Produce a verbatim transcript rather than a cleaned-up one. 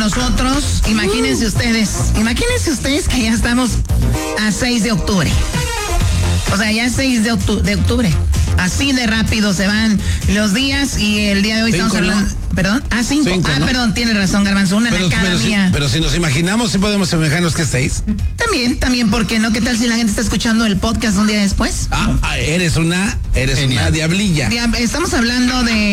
nosotros, imagínense ustedes, imagínense ustedes que ya estamos a seis de octubre. O sea, ya es seis de octubre, de octubre. Así de rápido se van los días y el día de hoy Cinco, estamos hablando... ¿no? ¿Perdón? Ah, cinco. Cinco, ah, ¿no? perdón, tiene razón, Garbanzo, una Pero, en la cara pero, si, mía. pero si nos imaginamos, sí podemos imaginarnos que es seis. También, también, ¿por qué no? ¿Qué tal si la gente está escuchando el podcast un día después? Ah, eres una, eres Genial. una diablilla. Estamos hablando de...